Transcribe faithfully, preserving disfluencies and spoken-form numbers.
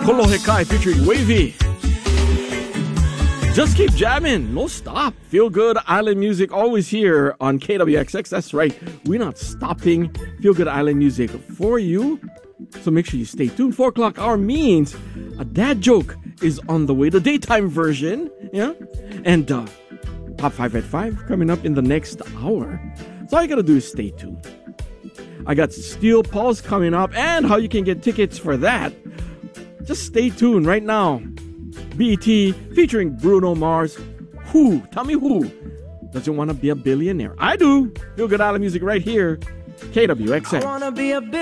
Kolo Hekai featuring Wavy. Just keep jamming, no stop. Feel good island music always here on K W X X. That's right, we're not stopping. Feel good island music for you. So make sure you stay tuned. Four o'clock hour means a dad joke is on the way, the daytime version. Yeah, and uh, Top five at five coming up in the next hour. So all you gotta do is stay tuned. I got Steel Pulse coming up, and how you can get tickets for that. Just stay tuned right now. B E T featuring Bruno Mars. Who? Tell me who doesn't want to be a billionaire? I do. Feel good island music right here. K W X X. I wanna be a